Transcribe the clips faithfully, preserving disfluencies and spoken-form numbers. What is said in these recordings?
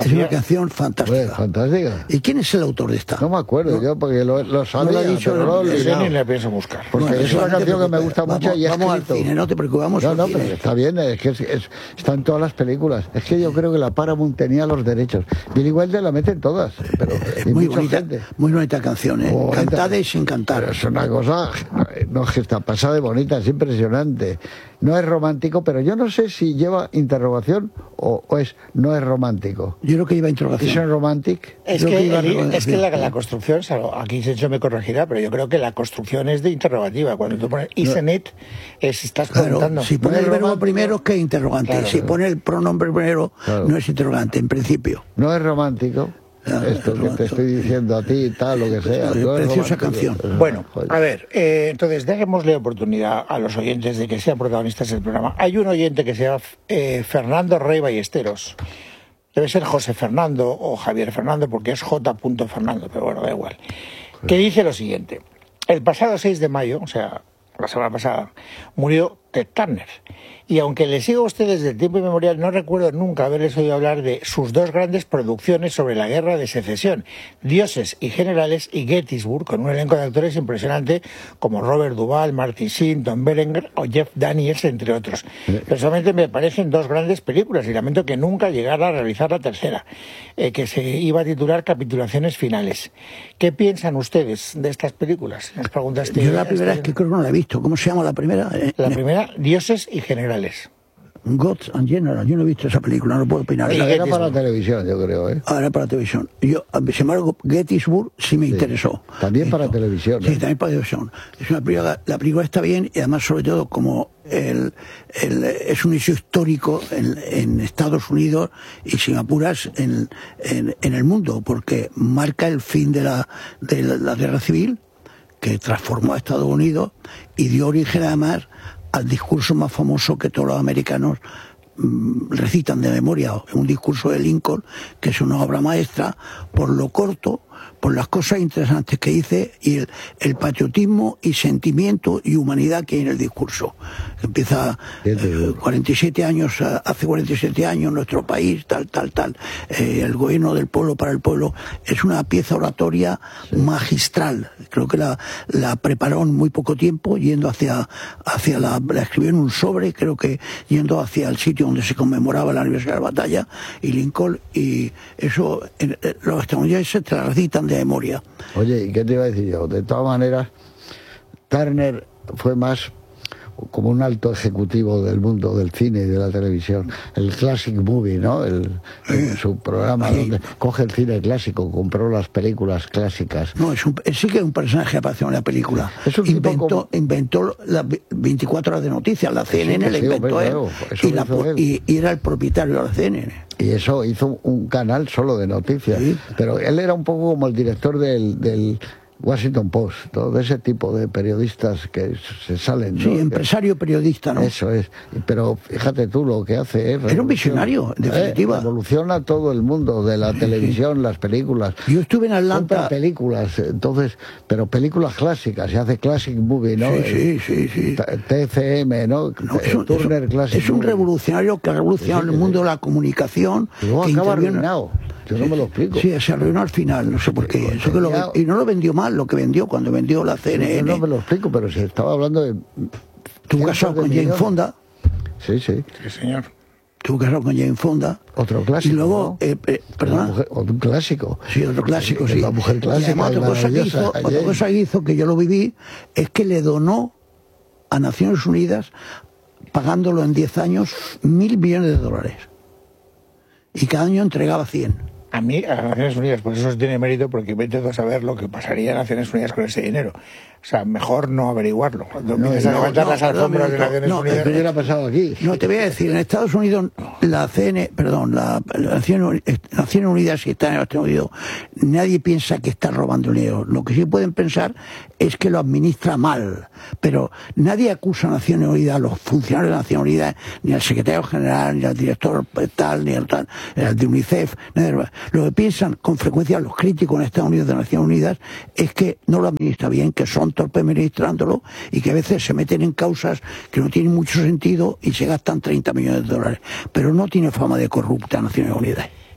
Es una canción fantástica. Pues, fantástica. ¿Y quién es el autor de esta? No me acuerdo no, yo, porque lo, lo sabía, no lo ha dicho, pero no lo he Ese olvidado. ni le pienso buscar. Porque Bueno, es una no te canción que me preocupes. gusta Vamos- mucho y he vamos al escrito. cine, no te preocupes, vamos No, al no, cine. pero está bien, es que es, es- está en todas las películas. Es que yo creo que la Paramount tenía los derechos. Billy Wilder la mete en todas, pero Es y muy mucha bonita, gente. muy bonita canción, ¿eh? Bonita. Cantada y sin cantar. Pero es una cosa, no es que está pasada de bonita, es impresionante. No es romántico, pero yo no sé si lleva interrogación o, o es no es romántico. Yo creo que iba a ¿Es interrogación. un romantic? Es Creo que, que iba a el- es que reconocer. la, la construcción, salvo- aquí Sergio me corregirá, pero yo creo que la construcción es de interrogativa. Cuando tú pones isn't it, es, estás Claro, preguntando. si pone No es el verbo romántico. primero es que es interrogante. Claro, si claro. pone el pronombre primero, Claro. no es interrogante, en principio. No es romántico. Ah, Esto que te estoy diciendo a ti, tal, lo que sea. Oye, no es preciosa romántico. canción. Bueno, Joder. a ver, eh, entonces démosle oportunidad a los oyentes de que sean protagonistas del programa. Hay un oyente que se llama eh, Fernando Rey Ballesteros. Debe ser José Fernando o Javier Fernando porque es J. Fernando, pero bueno, da igual. Que dice lo siguiente. El pasado seis de mayo, o sea, la semana pasada, murió Ted Turner. Y aunque le sigo a ustedes desde el tiempo inmemorial, no recuerdo nunca haberles oído hablar de sus dos grandes producciones sobre la guerra de secesión, Dioses y Generales y Gettysburg, con un elenco de actores impresionante como Robert Duvall, Martin Sheen, Tom Berenger o Jeff Daniels, entre otros. Personalmente me parecen dos grandes películas y lamento que nunca llegara a realizar la tercera, eh, que se iba a titular Capitulaciones Finales. ¿Qué piensan ustedes de estas películas? Nos pregunta este- Yo la primera este- es que creo que no la he visto. ¿Cómo se llama la primera? Eh, La primera, Dioses y Generales. Gods and Generals. Yo no he visto esa película, no puedo opinar. Era, Y era Gettysburg. para televisión. televisión, yo creo, ¿eh? Ahora para televisión. Yo, sin embargo, Gettysburg sí me interesó. También para Esto. televisión, Sí, ¿eh? también para televisión. Es una película, la película está bien y además, sobre todo, como el, el- es un hecho histórico en, en Estados Unidos y, sin apuras, en, en, en el mundo, porque marca el fin de la, de la, la guerra civil que transformó a Estados Unidos y dio origen, además, al discurso más famoso que todos los americanos mm, recitan de memoria, un discurso de Lincoln, que es una obra maestra por lo corto, por las cosas interesantes que dice y el, el patriotismo y sentimiento y humanidad que hay en el discurso. Empieza eh, cuarenta y siete años, eh, hace cuarenta y siete años nuestro país, tal, tal, tal, eh, el gobierno del pueblo para el pueblo. Es una pieza oratoria magistral. Creo que la, la preparó en muy poco tiempo, yendo hacia, hacia la, la escribió en un sobre, creo que yendo hacia el sitio donde se conmemoraba el aniversario de la batalla, y Lincoln, y eso eh, eh, los estadounidenses te la recitan de memoria. Oye, ¿y qué te iba a decir yo? De todas maneras, Turner fue más como un alto ejecutivo del mundo del cine y de la televisión. El Classic Movie, ¿no? El, el- su programa donde coge el cine clásico, compró las películas clásicas. No, es un, sí que es un personaje que apareció en la película. Es un tipo inventó, como- inventó las veinticuatro horas de noticias, la C N N que la sí, inventó hombre, él, claro, eso y, lo la hizo po- él. y- y era el propietario de la C N N. Y eso hizo un canal solo de noticias. Sí. Pero él era un poco como el director del, del Washington Post, ¿no? De ese tipo de periodistas que se salen, ¿no? Sí, Que- empresario periodista, ¿no? Eso es. Pero fíjate tú lo que hace. ¿eh? Era un Revoluciona- visionario, en ¿eh? definitiva. Revoluciona todo el mundo de la televisión, las películas. Yo estuve en Compra Atlanta. películas, entonces, pero películas clásicas, se hace Classic Movie, ¿no? Sí, sí, sí, sí. T- T F M, ¿no? No, es un, Turner es un- Classic es un Movie. revolucionario que ha revolucionado Sí, sí, el sí. mundo de la comunicación. Y luego que acaba interviene- arruinado. Yo no me lo explico. Sí, se arruinó al final, no sé por qué. Eso que lo- tenía- y no lo vendió mal, lo que vendió cuando vendió la C N Yo N. no me lo explico, pero si estaba hablando de. Estuvo cientos casado de con Jane millones. Fonda. Sí, sí. Sí, señor. Estuvo casado con Jane Fonda. Otro clásico. Y luego, ¿no? eh, eh, Una perdona. mujer- un clásico. Sí, otro clásico, Es sí. una mujer Y clásica, además, otra cosa, que maravillosa, hizo, otra Jane. cosa que hizo, que yo lo viví, es que le donó a Naciones Unidas, pagándolo en diez años, mil millones de dólares. Y cada año entregaba cien. A mí, a Naciones Unidas, pues eso tiene mérito porque me intento saber lo que pasaría en Naciones Unidas con ese dinero. O sea, mejor no averiguarlo. Cuando empiezas a no, levantar no, las perdón, alfombras de no, Naciones no, Unidas... ¿Qué hubiera pasado aquí? No, te voy a decir, en Estados Unidos, la C N, perdón, la, la Naciones, Naciones Unidas, si está en Estados Unidos, nadie piensa que está robando dinero. Lo que sí pueden pensar es que lo administra mal. Pero nadie acusa a Naciones Unidas, a los funcionarios de Naciones Unidas, ni al secretario general, ni al director tal, ni al tal, ni al de UNICEF. Nada. Lo que piensan con frecuencia los críticos en Estados Unidos de Naciones Unidas es que no lo administra bien, que son torpes administrándolo y que a veces se meten en causas que no tienen mucho sentido y se gastan treinta millones de dólares. Pero no tiene fama de corrupta Naciones Unidas.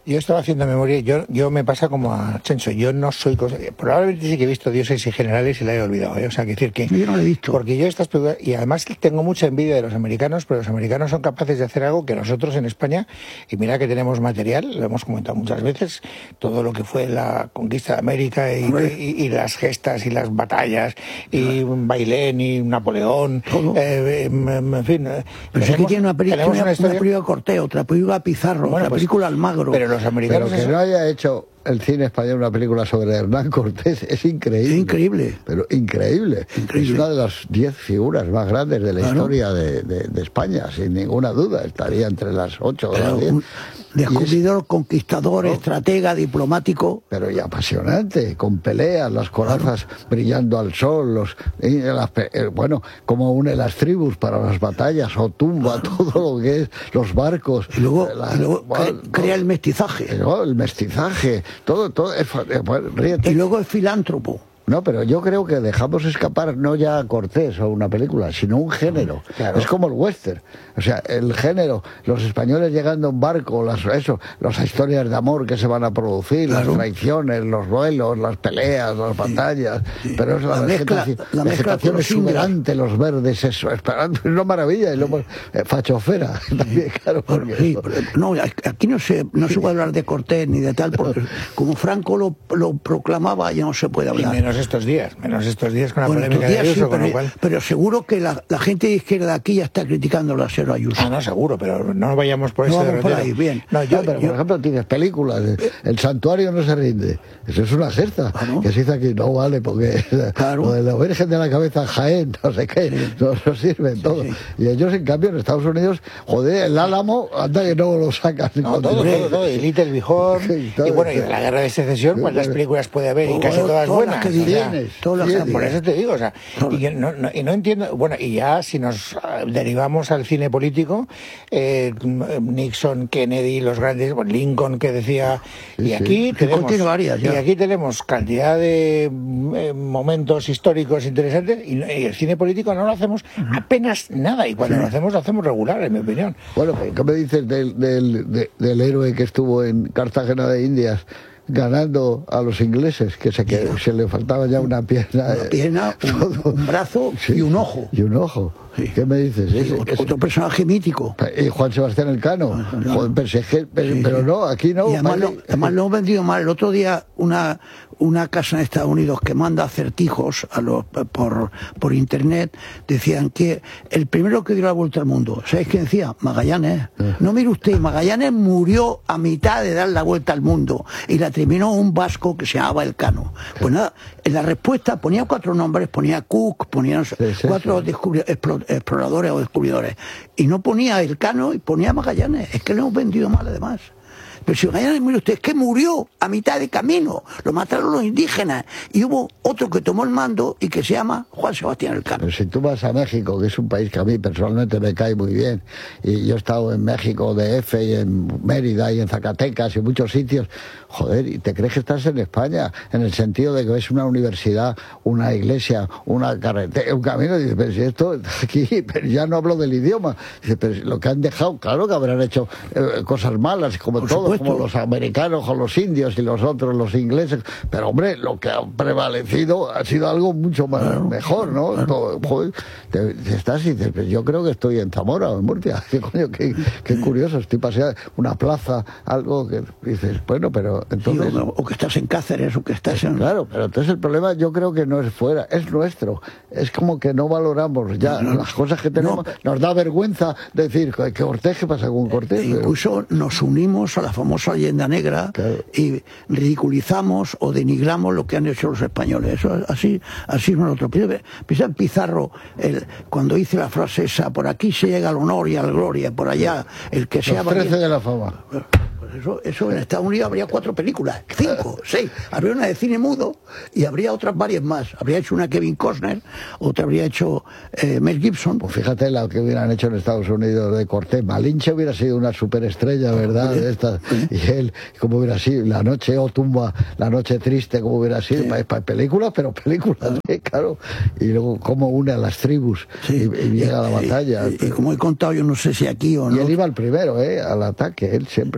Yo estaba haciendo memoria y yo, yo me pasa como a Chencho. Yo no soy... Cosa, probablemente sí que he visto Dioses y Generales y la he olvidado. ¿eh? O sea, que decir que... Yo no lo he visto. Porque yo estas películas... Y además tengo mucha envidia de los americanos, pero los americanos son capaces de hacer algo que nosotros en España... Y mira que tenemos material, lo hemos comentado muchas veces, todo lo que fue la conquista de América y, y, y las gestas y las batallas, y Bailén y Napoleón... Eh, en fin... Pero es que tiene una película, una, una, una película Cortés, otra película Pizarro, bueno, otra pues, película Almagro. Pero los americanos... Pero que eso... no haya hecho el cine español una película sobre Hernán Cortés es increíble. Es increíble. Pero increíble. increíble. Es una de las diez figuras más grandes de la claro. historia de, de, de España, sin ninguna duda. Estaría entre las ocho o las diez. Descubridor, es... conquistador, no. estratega, diplomático. Pero y apasionante, con peleas, las corazas claro. brillando al sol, los las, bueno, como une las tribus para las batallas, o tumba claro. todo lo que es, los barcos. Y luego, la, y luego bueno, cre crea el mestizaje. No, el mestizaje. Todo, todo es, bueno, y luego es filántropo. No, pero yo creo que dejamos escapar no ya a Cortés o una película, sino un género. Claro. Es como el western. O sea, el género, los españoles llegando en barco, las, eso, las historias de amor que se van a producir, claro. las traiciones, los duelos, las peleas, las batallas. Sí, sí. Pero es la, la vegetación, mezcla, la vegetación exuberante, los verdes, eso, esperando, es una maravilla. Y luego, eh, fachofera también, claro. Porque sí, no, aquí no se, no se puede hablar de Cortés ni de tal, porque como Franco lo, lo proclamaba, ya no se puede hablar. Y menos estos días, menos estos días con la bueno, polémica de Ayuso, sí, pero, con lo cual... pero seguro que la, la gente de izquierda de aquí ya está criticando la Sero Ayuso. Ah, no, seguro, pero no vayamos por no ese vamos por ahí, bien. No, yo, no, pero yo... por ejemplo tienes películas, El Santuario no se rinde, eso es una gesta, ¿ah, no? que se dice aquí, no vale, porque claro. lo de la Virgen de la Cabeza Jaén, no sé qué, sí. no, no sirve sí, todo. Sí. Y ellos, en cambio, en Estados Unidos, joder, el Álamo, anda que no lo sacan. No, todo, todo, todo, y Little Bighorn, sí, y bueno, y de la Guerra de Secesión, sí, ¿cuántas películas puede haber? Y casi todas buenas. Todas las por eso te digo, o sea, y, yo no, no, y no entiendo, bueno, y ya si nos derivamos al cine político, eh, Nixon, Kennedy, los grandes, bueno, Lincoln que decía, sí, y aquí sí. tenemos varias, y aquí tenemos cantidad de eh, momentos históricos interesantes, y, y el cine político no lo hacemos apenas nada, y cuando sí. lo hacemos, lo hacemos regular, en mi opinión. Bueno, ¿qué me dices del, del, de, del héroe que estuvo en Cartagena de Indias? Ganando a los ingleses, que se, que se le faltaba ya una pierna. Una pierna, un, un brazo sí, y un ojo. Y un ojo. Sí. ¿Qué me dices? Sí, ese, otro, ese, otro personaje mítico. Y Juan Sebastián Elcano. No, no. Joder, pero, sí, pero, sí. pero no, aquí no. Y además, vale. lo, además lo hemos vendido mal. El otro día una, una casa en Estados Unidos que manda acertijos a los, por, por internet, decían que el primero que dio la vuelta al mundo, ¿sabéis quién decía? Magallanes. Sí. No mire usted, Magallanes murió a mitad de dar la vuelta al mundo y la terminó un vasco que se llamaba Elcano. Sí. Pues nada, en la respuesta ponía cuatro nombres, ponía Cook, ponía sí, sí, cuatro sí. exploradores o descubridores, y no ponía Elcano y ponía Magallanes. Es que lo hemos vendido mal además. Pero si Magallanes, mire usted, es que murió a mitad de camino, lo mataron los indígenas, y hubo otro que tomó el mando y que se llama Juan Sebastián Elcano. Pero si tú vas a México, que es un país que a mí personalmente me cae muy bien, y yo he estado en México D F y en Mérida y en Zacatecas y en muchos sitios, joder, y te crees que estás en España, en el sentido de que ves una universidad, una iglesia, una carretera, un camino, y dices, pero si esto aquí, pero ya no hablo del idioma, dices, pero lo que han dejado, claro que habrán hecho eh, cosas malas, como todo, como los americanos o los indios y los otros, los ingleses, pero hombre, lo que ha prevalecido ha sido algo mucho más claro, mejor, ¿no? Claro. Todo, joder, te, te estás y dices, pues yo creo que estoy en Zamora o en Murcia, qué coño, qué, qué curioso, estoy paseando una plaza, algo que dices, bueno, pero entonces... Sí, o, o que estás en Cáceres, o que estás en... Claro, pero entonces el problema yo creo que no es fuera, es nuestro, es como que no valoramos ya no, las cosas que tenemos, no, nos da vergüenza decir que Cortés, ¿qué pasa con Cortés? Incluso pero... nos unimos a la famosa leyenda negra, claro, y ridiculizamos o denigramos lo que han hecho los españoles. Eso así, así no es otro. Piensa en Pizarro, el, cuando dice la frase esa, por aquí se llega al honor y a la gloria, por allá el que sea... Los trece de la fama. Eso, eso en Estados Unidos habría cuatro películas, cinco, seis. Habría una de cine mudo y habría otras varias más. Habría hecho una Kevin Costner, otra habría hecho eh, Mel Gibson. Pues fíjate la que hubieran hecho en Estados Unidos de Cortés. Malinche hubiera sido una superestrella, ¿verdad? De esta. Y él, como hubiera sido, La Noche o Tumba, La Noche Triste, como hubiera sido, sí, para, para películas, pero películas, ¿sí? Claro. Y luego cómo une a las tribus, sí, y, y llega a la batalla. Y, y, y como he contado, yo no sé si aquí o no. Y él iba al primero, ¿eh? Al ataque, él siempre. Sí,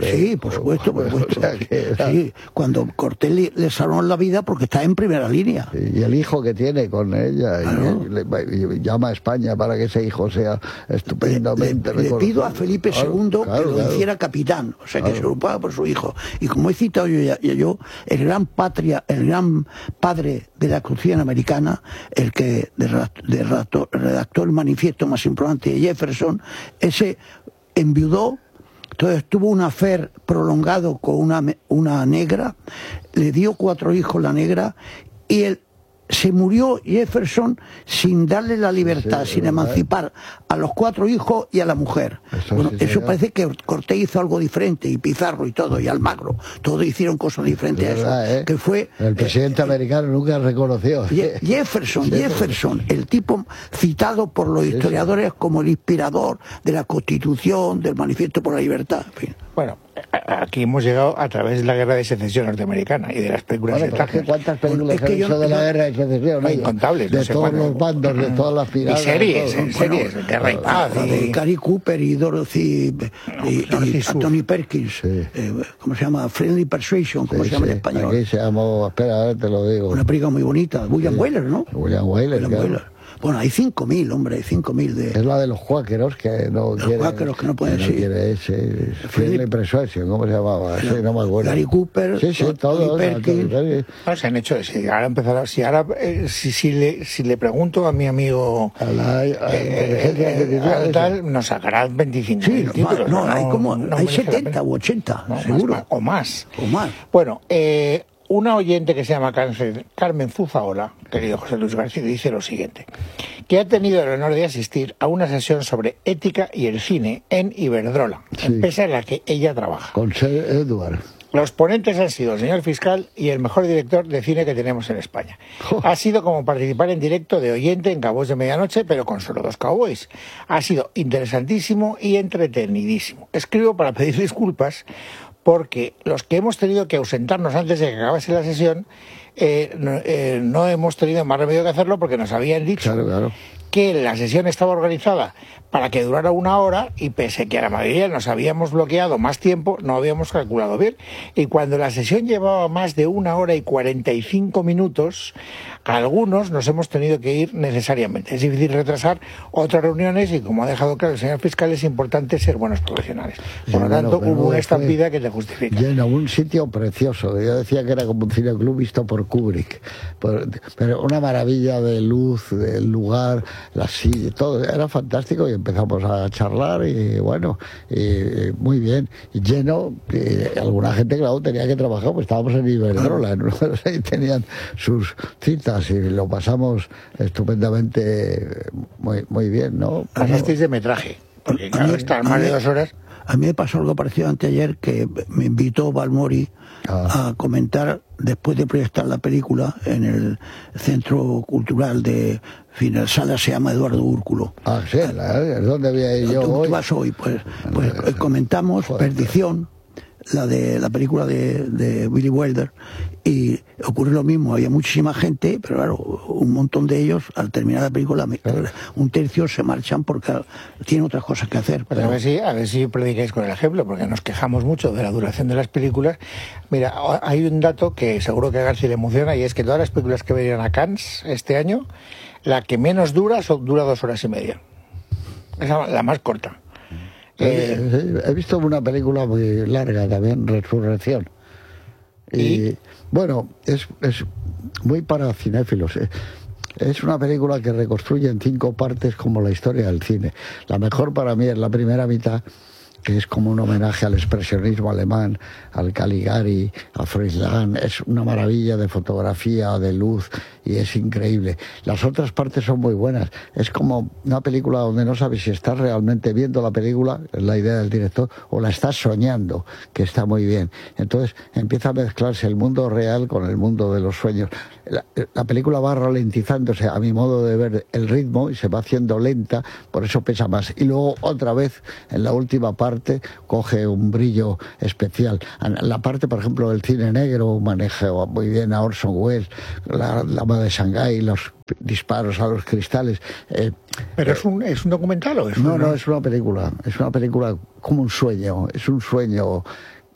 por supuesto, por supuesto. O sea que era... Sí, cuando Cortés le, le salvó la vida porque está en primera línea. Y el hijo que tiene con ella, claro. y, le, y llama a España para que ese hijo sea estupendamente Le, le, le pido a Felipe claro, segundo claro, que lo claro. hiciera capitán, o sea, claro. que se preocupaba por su hijo. Y como he citado yo, ya, yo el gran patria, el gran padre de la Constitución americana, el que redactó, redactó el manifiesto más importante de Jefferson, ese enviudó. Entonces tuvo un affair prolongado con una, una negra, le dio cuatro hijos la negra y él se murió Jefferson sin darle la libertad, sí, sin emancipar a los cuatro hijos y a la mujer. Eso, bueno, sí, eso parece que Cortés hizo algo diferente, y Pizarro y todo, y Almagro, todos hicieron cosas diferentes a eso. Verdad, ¿eh? Que fue el presidente eh, americano nunca reconoció. Jefferson, Jefferson, el tipo citado por los historiadores como el inspirador de la Constitución, del Manifiesto por la Libertad. En fin. Bueno, aquí hemos llegado a través de la Guerra de Secesión norteamericana y de las películas bueno, de Turner. ¿Cuántas películas se han hecho de la Guerra de Secesión? No, incontables. De no sé todos cuándo. los bandos, de todas las piratas. Y series, todo, series, bueno, Guerra y Paz. De Y... Gary Cooper y Dorothy y, y, y Tony Perkins. Sí. Eh, ¿Cómo se llama? Friendly Persuasion, como sí, se llama sí. en español. Aquí se llamó, espera, a ver, te lo digo. Una película muy bonita. William sí. Wyler, ¿no? William Wyler, William claro. Wyler. Bueno, hay cinco mil, hombre, hay cinco mil de... Es la de los cuáqueros que no los quiere... Los cuáqueros que no pueden ser. ser. No quiere ese... Friendly Persuasion, ¿cómo se llamaba? Sí, no me acuerdo. Gary Cooper, sí, sí, todo. No, se han hecho... Si ahora empezará... Si ahora... Eh, si, si, le, si le pregunto a mi amigo... A la, a, eh, eh, a tal, nos sacará veinticinco mil sí, títulos. No, no, hay como... No hay setenta u ochenta, no, seguro. Más, o más. O más. Bueno, eh... Una oyente que se llama Carmen Zuzaola, querido José Luis García, dice lo siguiente, que ha tenido el honor de asistir a una sesión sobre ética y el cine en Iberdrola, sí. empresa en la que ella trabaja. Con Sir Edward. Los ponentes han sido el señor fiscal y el mejor director de cine que tenemos en España. Oh. Ha sido como participar en directo de oyente en Cowboys de Medianoche, pero con solo dos cowboys. Ha sido interesantísimo y entretenidísimo. Escribo para pedir disculpas porque los que hemos tenido que ausentarnos antes de que acabase la sesión, eh, no, eh, no hemos tenido más remedio que hacerlo porque nos habían dicho claro, claro. que la sesión estaba organizada para que durara una hora y pese que a la mayoría nos habíamos bloqueado más tiempo, no habíamos calculado bien. Y cuando la sesión llevaba más de una hora y cuarenta y cinco minutos, algunos nos hemos tenido que ir necesariamente. Es difícil retrasar otras reuniones y, como ha dejado claro el señor fiscal, es importante ser buenos profesionales. Por lo tanto, bueno, hubo una estampida que te justifica. Lleno, un sitio precioso. Yo decía que era como un cineclub visto por Kubrick. Por, pero una maravilla de luz, del lugar, la silla, todo. Era fantástico y empezamos a charlar y bueno, y, muy bien. Y lleno, y alguna gente, claro, tenía que trabajar, pues estábamos en Iberdrola, ¿no? Y tenían sus citas y lo pasamos estupendamente muy, muy bien, ¿no? Pasasteis de metraje, porque claro, estar más de dos horas. A mí me pasó algo parecido anteayer, que me invitó Balmori ah. a comentar, después de proyectar la película en el Centro Cultural de Final Sala, se llama Eduardo Úrculo. Ah, sí, ¿es donde había ido yo ¿Tú, hoy? tú vas hoy? Pues, pues eh, comentamos joder, Perdición, la de la película de, de Billy Wilder, y ocurre lo mismo, había muchísima gente, pero claro, un montón de ellos al terminar la película, claro. un tercio se marchan porque tienen otras cosas que hacer. Pero... Pues a ver si, a ver si predicáis con el ejemplo, porque nos quejamos mucho de la duración de las películas. Mira, hay un dato que seguro que a García le emociona, y es que todas las películas que venían a Cannes este año, la que menos dura son, dura dos horas y media. Es la más corta. Eh, he visto una película muy larga también, Resurrección. Y, ¿Y? bueno, es, es muy para cinéfilos. Es una película que reconstruye en cinco partes como la historia del cine. La mejor para mí es la primera mitad, que es como un homenaje al expresionismo alemán, al Caligari, a Froilán. Es una maravilla de fotografía, de luz, y es increíble. Las otras partes son muy buenas. Es como una película donde no sabes si estás realmente viendo la película, es la idea del director, o la estás soñando, que está muy bien. Entonces empieza a mezclarse el mundo real con el mundo de los sueños. La, la película va ralentizándose, a mi modo de ver, el ritmo, y se va haciendo lenta, por eso pesa más. Y luego otra vez, en la última parte, coge un brillo especial. La parte, por ejemplo, del cine negro maneja muy bien a Orson Welles, la, la de Shanghái, los disparos a los cristales. Eh, ¿Pero eh, es, un, es un documental o es No, una... no, es una película. Es una película como un sueño. Es un sueño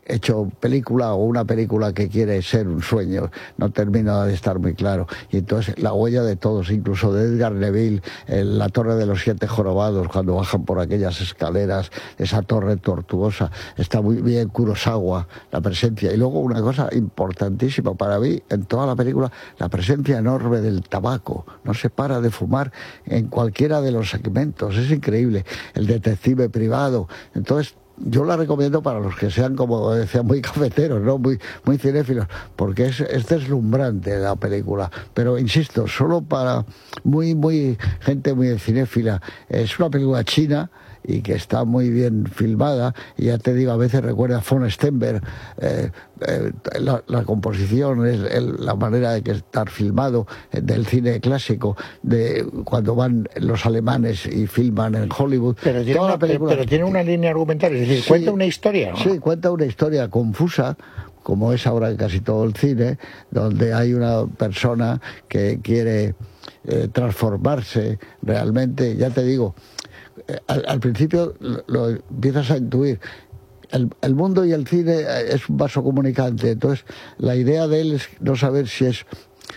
hecho película o una película que quiere ser un sueño, no termina de estar muy claro. Y entonces la huella de todos, incluso de Edgar Neville, en La Torre de los Siete Jorobados, cuando bajan por aquellas escaleras, esa torre tortuosa, está muy bien. Kurosawa, la presencia. Y luego una cosa importantísima para mí en toda la película, la presencia enorme del tabaco. No se para de fumar en cualquiera de los segmentos, es increíble. El detective privado. Entonces, yo la recomiendo para los que sean, como decía, muy cafeteros, ¿no? Muy, muy cinéfilos, porque es, es deslumbrante la película. Pero insisto, solo para muy, muy gente muy cinéfila. Es una película china y que está muy bien filmada, y ya te digo, a veces recuerda a von Stenberg, eh, eh, la, la composición, es el, la manera de que estar filmado, eh, del cine clásico, de cuando van los alemanes y filman en Hollywood. Pero tiene, una, película, pero tiene una línea argumental, es decir, sí, cuenta una historia, ¿no? Sí, cuenta una historia confusa, como es ahora en casi todo el cine, donde hay una persona que quiere eh, transformarse realmente, ya te digo, Al, al principio lo, lo empiezas a intuir. El, el mundo y el cine es un vaso comunicante, entonces la idea de él es no saber si es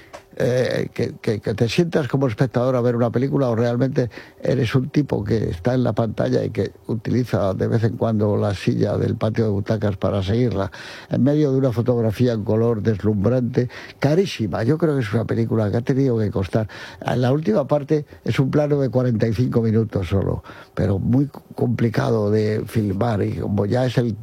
eh, que, que, que te sientas como espectador a ver una película o realmente eres un tipo que está en la pantalla y que utiliza de vez en cuando la silla del patio de butacas para seguirla, en medio de una fotografía en color deslumbrante, carísima. Yo creo que es una película que ha tenido que costar. En la última parte es un plano de cuarenta y cinco minutos solo, pero muy complicado de filmar, y como ya es el,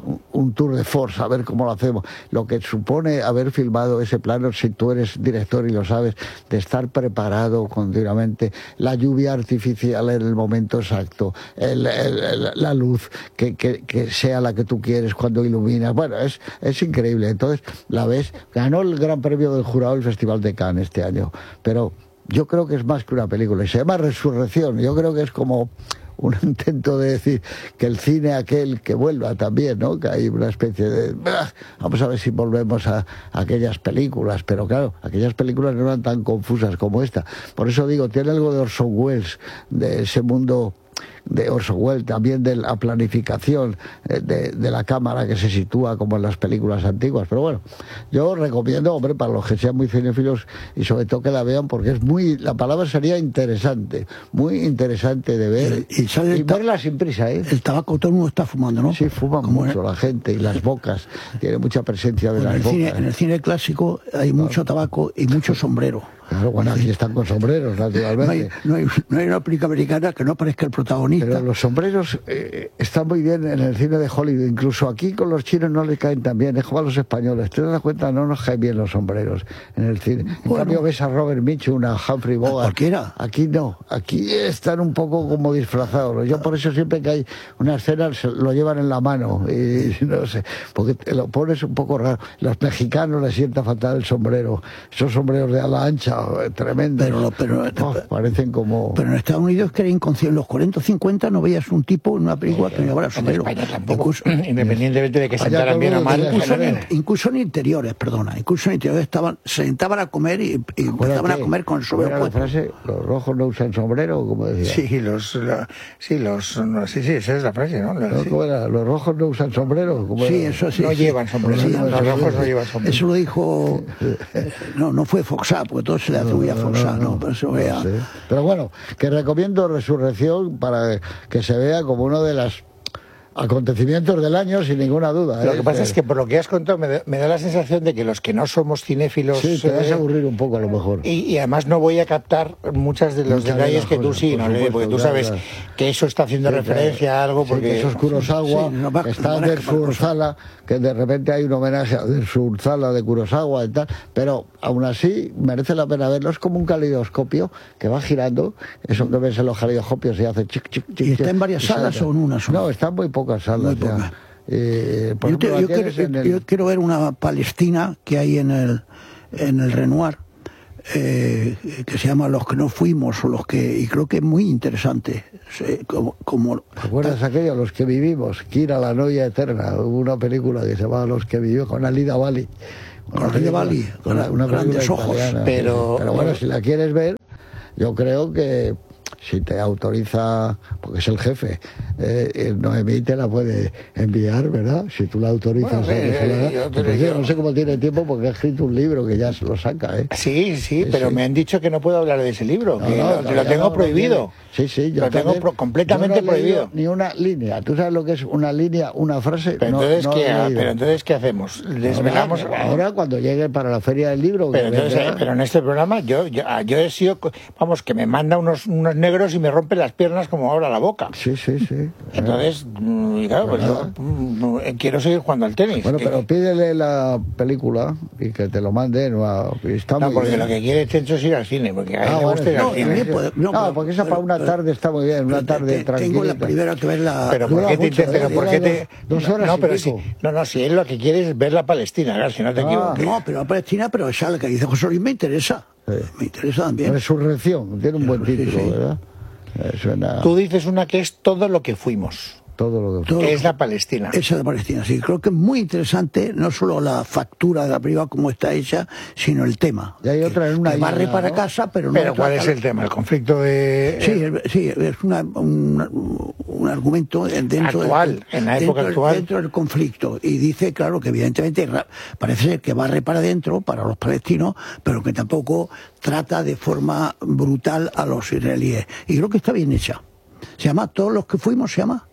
un tour de force, a ver cómo lo hacemos, lo que supone haber filmado ese plano, si tú eres director y lo sabes, de estar preparado continuamente, la lluvia artificial en el momento exacto, el, el, el, la luz que, que, que sea la que tú quieres cuando iluminas. Bueno, es, es increíble. Entonces la ves, ganó el Gran Premio del Jurado del Festival de Cannes este año, pero yo creo que es más que una película, y se llama Resurrección. Yo creo que es como un intento de decir que el cine aquel que vuelva también, ¿no? Que hay una especie de... Vamos a ver si volvemos a, a aquellas películas, pero claro, aquellas películas no eran tan confusas como esta. Por eso digo, tiene algo de Orson Welles, de ese mundo de Orson Welles, también de la planificación de, de la cámara que se sitúa como en las películas antiguas. Pero bueno, yo recomiendo, hombre, para los que sean muy cinéfilos, y sobre todo que la vean, porque es muy, la palabra sería interesante, muy interesante de ver, y, y, sale y verla sin prisa, ¿eh? El tabaco todo el mundo está fumando, ¿no? Sí, fuma como mucho en... la gente, y las bocas, tiene mucha presencia de bueno, las en el bocas. Cine, en el cine clásico hay mucho tabaco y mucho sombrero. Claro, bueno, aquí están con sombreros, naturalmente. No hay, no hay, no hay una película americana que no parezca el protagonista. Pero los sombreros eh, están muy bien en el cine de Hollywood. Incluso aquí con los chinos no les caen tan bien. Es como a los españoles. ¿Te das cuenta? No nos caen bien los sombreros en el cine. En bueno, cambio ves a Robert Mitchum, a Humphrey Bogart. Cualquiera. Aquí no. Aquí están un poco como disfrazados. Yo por eso siempre que hay una escena lo llevan en la mano. Y no sé, porque te lo pones un poco raro. Los mexicanos les sienta fatal el sombrero. Esos sombreros de ala ancha, tremendo. Pero, pero, oh, parecen como... Pero en Estados Unidos que era inconsciente. En los cuarenta o cincuenta no veías un tipo en una película que llevara sombrero. En España tampoco. Incluso, independientemente de que sentaran bien o mal. Incluso en, incluso en interiores, perdona. Incluso en interiores estaban, se sentaban a comer y, y empezaban a comer con el sombrero. La frase, los rojos no usan sombrero, como decía. Sí, los... La, sí, los... No, sí, sí, esa es la frase, ¿no? La, ¿No? sí. ¿Cómo era? Los rojos no usan sombrero. ¿Cómo sí, era? eso sí. No sí. llevan sombrero. Sí, no, los rojos no llevan sombrero. Eso lo dijo... No, no fue Foxá, porque todo se le atribuía a Foxá, no, no, no, pero, eso no vea. sé. Pero bueno, que recomiendo Resurrección para que se vea como uno de los acontecimientos del año, sin ninguna duda. Lo ¿eh? que pasa es que por lo que has contado me da, me da la sensación de que los que no somos cinéfilos... Sí, te vas eh, a aburrir un poco a lo mejor. Y, y además no voy a captar muchas de los Muchas detalles de que tú cosas, sí, por ¿no? supuesto, Porque tú claro, sabes claro. que eso está haciendo Sí, referencia claro. a algo, Sí, porque... que eso es Kurosawa, Sí, no va- que está no van a Der quemar cosas. Surzala, que de repente hay un homenaje a Der Surzala de Kurosawa y tal, pero aún así merece la pena verlo. Es como un calidoscopio que va girando, eso que ves en los calidoscopios y hace chic, chic, chic. ¿Y está chic, en varias y salas salta. o en una sola? No, está en muy pocas salas. Muy ya. pocas. Eh, por Yo, te- ejemplo, yo la quiero, tienes en yo- el- yo quiero ver una Palestina que hay en el, en el Renoir, eh, que se llama Los que no fuimos, o los que, y creo que es muy interesante. Sí, como, como, ¿Te acuerdas aquello? Los que vivimos, Kira, la novia eterna. Hubo una película que se llamaba Los que vivimos con Alida Bali. Con Alida Bali, una, una película grandes ojos, italiana, pero- sí, sí. Pero bueno, si la quieres ver, yo creo que si te autoriza, porque es el jefe, eh, el Noemí te la puede enviar, ¿verdad? Si tú la autorizas. Bueno, a que eh, se la haga. yo te Pues yo digo- no sé cómo tiene tiempo porque ha escrito un libro que ya se lo saca, ¿eh? Sí, sí, Sí, pero sí. me han dicho que no puedo hablar de ese libro, que No, lo, no, que lo ya tengo no, no prohibido. tiene. Sí, sí, yo Lo tengo también. pro- completamente Yo no he leído prohibido. ni una línea. ¿Tú sabes lo que es una línea, una frase? Pero No- entonces, no ¿qué, he leído. pero entonces, ¿qué hacemos? ¿Desvelamos? Ahora, ahora cuando llegue para la feria del libro. Pero, que entonces, vendrá- eh, pero en este programa yo, yo, ah, yo he sido, co- vamos, que me manda unos, unos negros y me rompe las piernas como ahora la boca. Sí, sí, sí. Entonces, mm, y claro, pues yo mm, eh, quiero seguir jugando al tenis. Bueno, que- pero pídele la película y que te lo manden. o- Está no, muy porque bien. lo que quiere Chencho es ir al cine, porque a él Ah, le bueno, gusta ir no, al no, cine. también puede- No, pero- porque esa pero- para una pero- tarde está muy bien, una Te- tarde te- tranquila. Tengo la primera que ver la... Pero Dura ¿por qué te mucho, inter- pero ¿eh? por qué Dura te- dos- dos horas no, y pero pico. sí, no, no, si él lo que quiere es ver la Palestina, claro, si no te Ah. equivocas. No, pero la Palestina, pero esa la que dice José Luis me interesa. Sí. Me interesa también. Resurrección, tiene un buen Sí, título, sí. ¿verdad? Eh, suena Tú dices una que es todo lo que fuimos, todo lo que... Todo- que es la Palestina. Esa de Palestina, sí. Creo que es muy interesante, no solo la factura de la película como está hecha, sino el tema. Y hay otra en una que barre isla, para ¿no? casa, pero no... Pero ¿cuál trata- es el tema? El conflicto de... Sí, es- sí, es una, un, un argumento dentro Actual, del, en la época dentro, actual. dentro del conflicto. Y dice, claro, que evidentemente ra- parece ser que barre para adentro, para los palestinos, pero que tampoco trata de forma brutal a los israelíes. Y creo que está bien hecha. Se llama Todos los que fuimos, se llama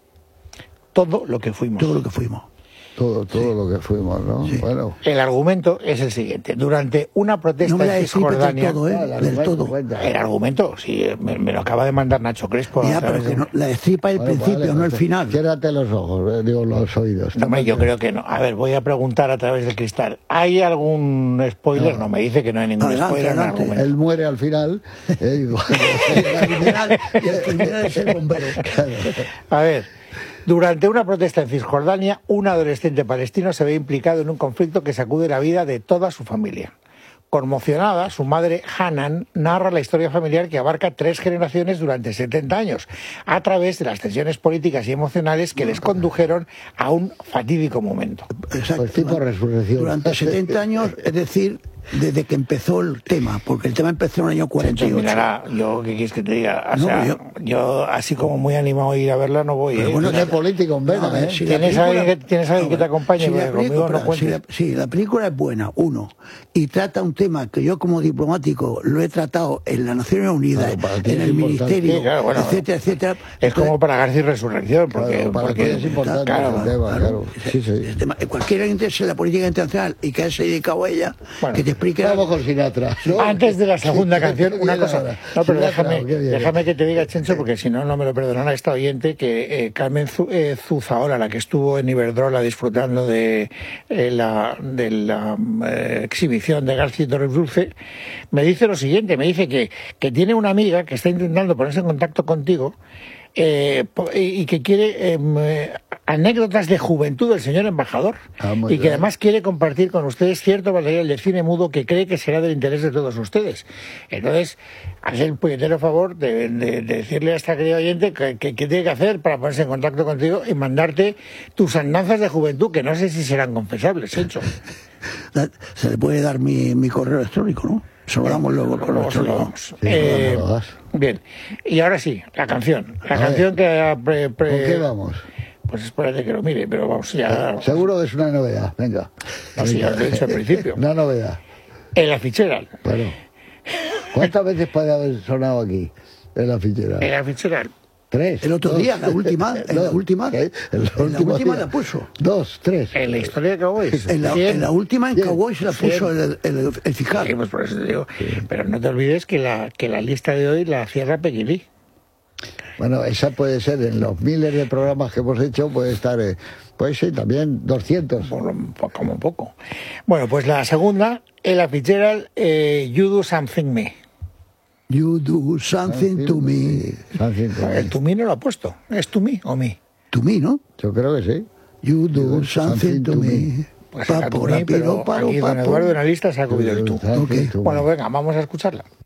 todo lo que fuimos. Todo lo que fuimos. Todo, todo lo que fuimos, ¿no? Sí. Bueno. El argumento es el siguiente. Durante una protesta No me la en describes del Cisjordania... todo, ¿eh? Ah, la del argumento, todo. cuenta. El argumento, sí, me, me lo acaba de mandar Nacho Crespo. Ya, a través pero que de- no, la destripa el Bueno, principio, vale, no el pues, final. Ciérrate los ojos, eh, digo, los oídos. No, hombre, yo creo que no. A ver, voy a preguntar a través del cristal. ¿Hay algún spoiler? No, me dice que no hay ningún Adelante, spoiler en el adelante. argumento. Él muere al final. eh, digo, El criminal- y el criminal es el bombero. A ver, durante una protesta en Cisjordania, un adolescente palestino se ve implicado en un conflicto que sacude la vida de toda su familia. Conmocionada, su madre Hanan narra la historia familiar que abarca tres generaciones durante setenta años, a través de las tensiones políticas y emocionales que les condujeron a un fatídico momento. Exacto. Pues tipo resurrección. Durante setenta años, es decir, desde que empezó el tema, porque el tema empezó en el año cuarenta y Entonces, ocho. mirará, yo, ¿qué quieres que te diga? O No, sea, yo- yo... así como muy animado a ir a verla, no voy. Pero ¿eh? bueno, Tiene político en No, vena, a ver, ¿eh? si la ¿Tienes película- alguien que- tienes alguien que te acompañe? Si la Porque conmigo película- no cuentes. si la- sí, la película es buena, uno, y trata un tema que yo como diplomático lo he tratado en las Naciones Unidas, Claro, para ti en es el importante. Ministerio, Sí, claro, bueno, etcétera, etcétera. Es como para García y Resurrección, porque... Claro, para porque ti es importante claro, el tema, claro. Sí, sí. El tema- cualquiera que interese en la política internacional y que haya dedicado a ella, Bueno, que te explique... Vamos con Sinatra, ¿no? Antes de la segunda canción, Qué una bien cosa. ahora. No, pero Sinatra, déjame, qué bien. déjame que te diga, Chencho, porque si no, no me lo perdonará esta oyente, que eh, Carmen Zu- eh, Zuzaola, la que estuvo en Iberdrola disfrutando de eh, la, de la eh, exhibición de García Torres Dulce, me dice lo siguiente, me dice que, que tiene una amiga que está intentando ponerse en contacto contigo eh, po- y y que quiere em, eh, anécdotas de juventud del señor embajador Ah, muy y que bien. además quiere compartir con ustedes cierto material de cine mudo que cree que será del interés de todos ustedes. Entonces, haz el puñetero favor de, de- de decirle a esta querida oyente que, que- que tiene que hacer para ponerse en contacto contigo y mandarte tus andanzas de juventud, que no sé si serán confesables, hecho. La- Se le puede dar mi, mi correo electrónico, ¿no? Se lo damos luego el correo Luego se lo electrónico. damos. Sí, Eh, luego lo das. bien, y ahora sí, la canción. La A canción que... ha pre- pre- ¿Con qué vamos? Pues espérate que lo mire, pero vamos ya... Seguro que es una novedad, venga. No, sí, ya lo he dicho al principio. Una novedad. En la fichera. Bueno. ¿Cuántas veces puede haber sonado aquí en la fichera? En la fichera. Tres. El otro dos. día, la última, en la Dos. última, ¿Eh? En en la último última día. la puso. Dos, tres. En la historia de Cowboys. En la, Cien. en la última en Bien. Cowboy se la puso el, el, el fiscal. Sí, pues por eso te digo. Pero no te olvides que la, que la lista de hoy la cierra Pequilí. Bueno, esa puede ser en los miles de programas que hemos hecho, puede estar, eh, puede ser también doscientos. Por lo- por- como poco. Bueno, pues la segunda, Ella Fitzgerald, eh, You Do Something Me. You do something to me. Something to me. El to me no lo ha puesto. ¿Es to me o me? To me, ¿no? Yo creo que sí. You do something to me. Pues Pa, era to por me, apiro, pero paro, aquí don papo. Eduardo en la lista se ha cogido el tú. Something Ok. to me. Bueno, venga, vamos a escucharla.